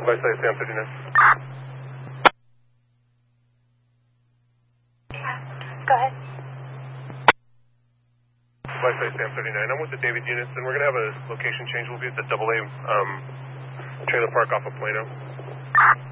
Vice Site Sam 39. Go ahead. Vice Site Sam 39. I'm with the David units, and we're going to have a location change. We'll be at the AA trailer park off of Plano.